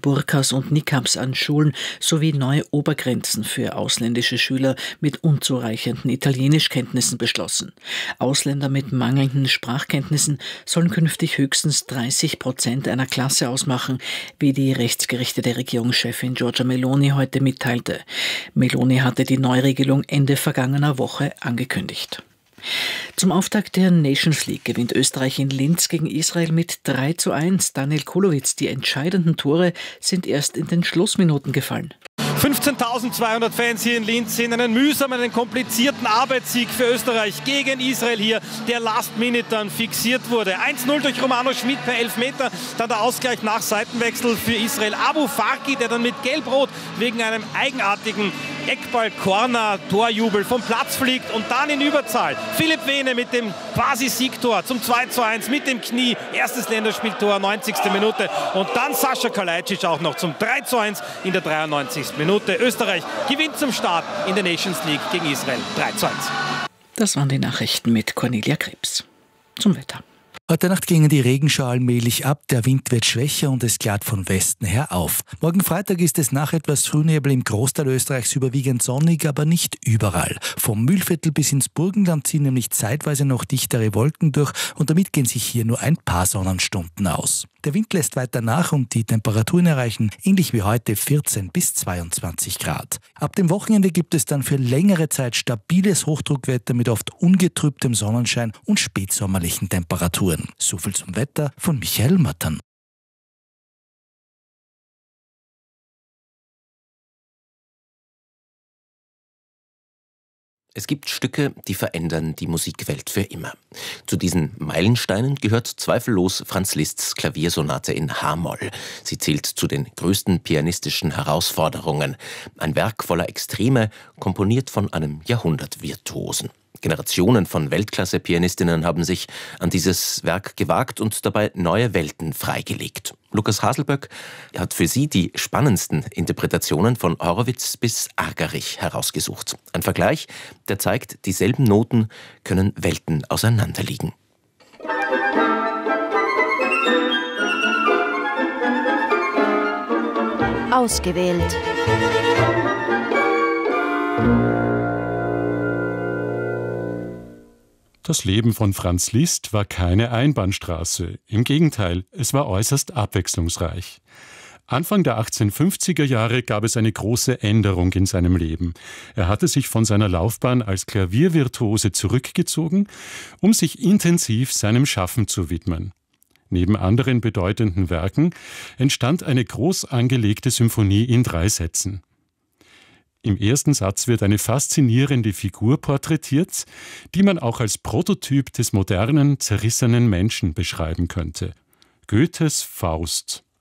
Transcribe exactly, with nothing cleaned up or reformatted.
Burkas und Nikabs an Schulen sowie neue Obergrenzen für ausländische Schüler mit unzureichenden Italienischkenntnissen beschlossen. Ausländer mit mangelnden Sprachkenntnissen sollen künftig höchstens dreißig Prozent einer Klasse ausmachen, wie die rechtsgerichtete Regierungschefin Giorgia Meloni heute mitteilte. Meloni hatte die Neuregelung Ende vergangener Woche angekündigt. Zum Auftakt der Nations League gewinnt Österreich in Linz gegen Israel mit drei zu eins. Daniel Kulowitz, die entscheidenden Tore sind erst in den Schlussminuten gefallen. fünfzehntausendzweihundert Fans hier in Linz sehen einen mühsamen, einen komplizierten Arbeitssieg für Österreich gegen Israel hier, der Last Minute dann fixiert wurde. eins null durch Romano Schmid per Elfmeter, dann der Ausgleich nach Seitenwechsel für Israel. Abu Farki, der dann mit Gelb-Rot wegen einem eigenartigen Eckball-Corner-Torjubel vom Platz fliegt und dann in Überzahl. Philipp Vene mit dem Quasi-Siegtor zum zwei zu eins mit dem Knie. Erstes Länderspieltor, neunzigste Minute. Und dann Sascha Kalajdzic auch noch zum drei zu eins in der dreiundneunzigsten Minute. Österreich gewinnt zum Start in der Nations League gegen Israel drei zu eins. Das waren die Nachrichten mit Cornelia Krebs. Zum Wetter. Heute Nacht gingen die Regenschauer allmählich ab, der Wind wird schwächer und es klart von Westen her auf. Morgen Freitag ist es nach etwas Frühnebel im Großteil Österreichs überwiegend sonnig, aber nicht überall. Vom Mühlviertel bis ins Burgenland ziehen nämlich zeitweise noch dichtere Wolken durch und damit gehen sich hier nur ein paar Sonnenstunden aus. Der Wind lässt weiter nach und die Temperaturen erreichen, ähnlich wie heute, vierzehn bis zweiundzwanzig Grad. Ab dem Wochenende gibt es dann für längere Zeit stabiles Hochdruckwetter mit oft ungetrübtem Sonnenschein und spätsommerlichen Temperaturen. So viel zum Wetter von Michael Mattern. Es gibt Stücke, die verändern die Musikwelt für immer. Zu diesen Meilensteinen gehört zweifellos Franz Liszts Klaviersonate in H-Moll. Sie zählt zu den größten pianistischen Herausforderungen. Ein Werk voller Extreme, komponiert von einem Jahrhundertvirtuosen. Generationen von Weltklasse-Pianistinnen haben sich an dieses Werk gewagt und dabei neue Welten freigelegt. Lukas Haselböck hat für Sie die spannendsten Interpretationen von Horowitz bis Argerich herausgesucht. Ein Vergleich, der zeigt, dieselben Noten können Welten auseinanderliegen. Ausgewählt. Das Leben von Franz Liszt war keine Einbahnstraße. Im Gegenteil, es war äußerst abwechslungsreich. Anfang der achtzehnhundertfünfziger Jahre gab es eine große Änderung in seinem Leben. Er hatte sich von seiner Laufbahn als Klaviervirtuose zurückgezogen, um sich intensiv seinem Schaffen zu widmen. Neben anderen bedeutenden Werken entstand eine groß angelegte Symphonie in drei Sätzen. Im ersten Satz wird eine faszinierende Figur porträtiert, die man auch als Prototyp des modernen, zerrissenen Menschen beschreiben könnte. Goethes Faust.